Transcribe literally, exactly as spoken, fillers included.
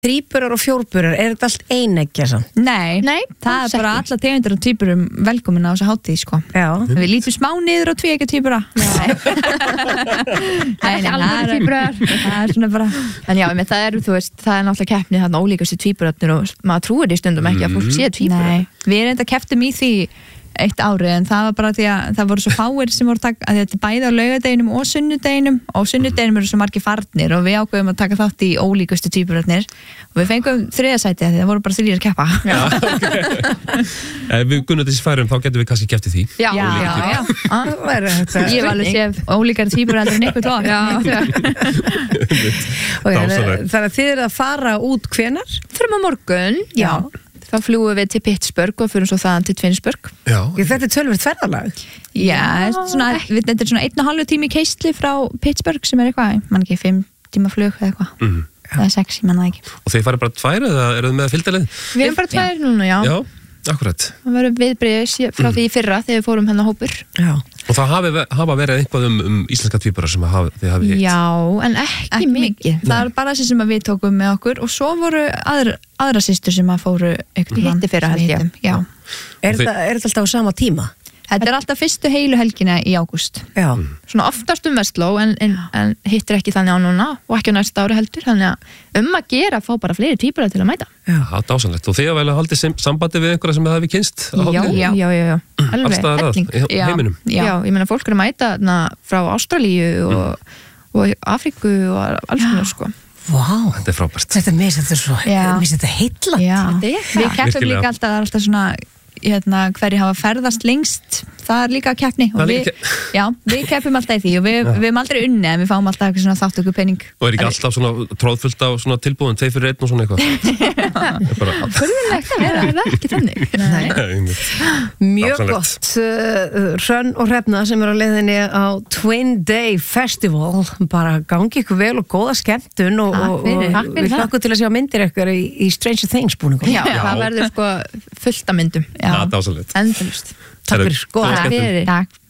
Þríburar og fjórburar, er þetta allt eineggja samt? Nei, Nei, það er bara alla tegundir og tvíburum velkomin á þessu hátíð, sko. Já. Við lítum smá niður á tvíeggja tvíbura. Nei, Nei, alveg tvíburar. Það er svona bara... En já, með það er, þú veist, það er náttúrulega keppni þarna ólíkustu tvíburarnir og maður trúir í stundum ekki að fólk sé tvíburar. Nei, við erum enda kepptum í því eitt ári, en það var bara því að það voru svo fáir sem voru taka, að þetta bæði á laugardeginum og sunnudeginum og sunnudeginum eru svo margir farnir og við ákveðum að taka þátt í ólíkustu tvíburarnir og við fengum þriðasæti að það voru bara þrír að keppa. Já, okay. Ef við gunnum þessi færum þá getum við kannski keppt í því. Já, Já, já, já. Það væri þetta. Ég var alveg séð Ólíkari tvíburar en einhvern lók. Þannig að þið eru að fara út hvenar? Fyrir maður morgun, já. Þá flúum við til Pittsburgh og fyrir svo þaðan til Twinsburg. Já. Þetta er tölvöld ferðalag. Já, svona, við, þetta er svona einn og halvu tími í keistli frá Pittsburgh sem er eitthvað, mann ekki, fimm tíma flug eða eitthvað. Mm. Það er sex, ég manna ekki. Og þeir fara bara tvær eða eru þið með fylgdalið? Við erum bara tvær núna, já. Já, akkurat. Það verður viðbrigðis frá því í fyrra þegar við fórum hennar hópur. Já. Og það hafi, hafa verið einhvað um, um íslenska tvíburar sem hafi, þið hafi hitt. Já, en ekki, Ekki mikið. Það er bara þessi sem að við tókum með okkur og svo voru aðra, aðra systur sem að fóru einhvern Hitti fyrra, held ég. Já. Er Og þið- þetta er þetta alltaf á sama tíma? Þetta er alltaf fyrstu heilu helgina í ágúst. Já. Svona oftast um Vestló en, en, en hittir ekki þannig á núna og ekki á næsta ári heldur, þannig að um að gera að fá bara fleiri tvíburar til að mæta. Já, það er dásanlegt. Og þið hafa vel haldið sem- sambandi við einhverja sem þið hafi kynst á Já, hátíðinni? já, já, já. Alls Alveg, staðar að, helling. í Já. heiminum. Já, ég meina fólk er að mæta na, frá Ástralíu og, og Afríku og alls konar sko. Vá. Þetta er frábært. Þetta er mér þetta er svo, Já. mér þetta heilla. Já. Þetta er það. Við keppum Virkilega. líka alltaf, það er alltaf svona hérna, hverju hafa ferðast lengst, það er líka keppni og Það er við, líka ke- já, við keppum alltaf í því og við, við erum aldrei unni en við fáum alltaf eitthvað svona þáttöku pening. Og er ekki alltaf svona tróðfullt af svona tilbúðum, tveir fyrir einn og svona eitthvað? Það er bara... Furðulegt að vera, það er ekki þannig. Nei. Einmitt. Mjög Dásamlegt. gott. Uh, Hrönn og Hrefna sem er á leiðinni á Twin Day Festival, bara gangi ykkur vel og góða skemmtun og, Takk og, fyrir. og Takk fyrir við það. hlakkum til að sjá myndir ykkur í, í Stranger Things búningum. Já, Já. það verður sko fullt af myndum. Já. Það er dásanlegt. Endalust. Takk fyrir, góða Góða skemmtun. Fyrir. Takk.